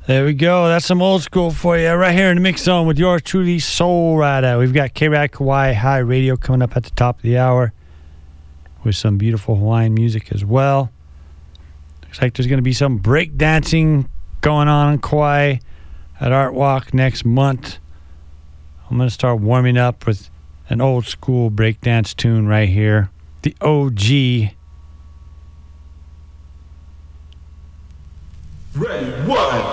There we go. That's some old school for you right here in the Mix Zone with yours truly, Soul Rider. We've got K-Rad Kauai High Radio coming up at the top of the hour with some beautiful Hawaiian music as well. Looks like there's going to be some break dancing going on in Kauai at Art Walk next month. I'm going to start warming up with an old school breakdance tune right here. The OG. Ready, one.